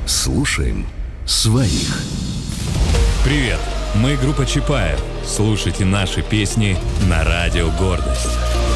Слушаем своих. Привет, мы группа Чапаев. Слушайте наши песни на Радио Гордость.